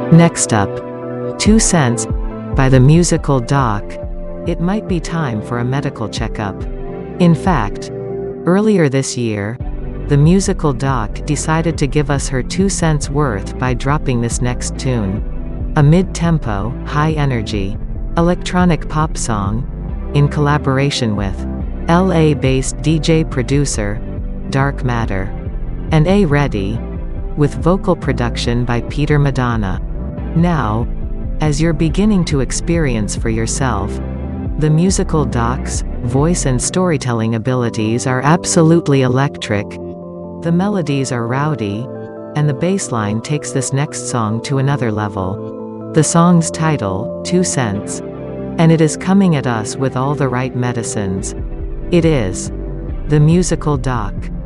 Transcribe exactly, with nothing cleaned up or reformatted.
Next up, Two Cents by The Musical Doc. It might be time for a medical checkup. In fact, earlier this year, The Musical Doc decided to give us her two cents worth by dropping this next tune. A mid-tempo, high-energy, electronic pop song, in collaboration with L A-based D J-producer, Dark Matter, and A Ready, with vocal production by Peter Madonna. Now, as you're beginning to experience for yourself, The Musical Doc's voice and storytelling abilities are absolutely electric. The melodies are rowdy, and the bass line takes this next song to another level. The song's title, Two Cents, and it is coming at us with all the right medicines. It is The Musical Doc.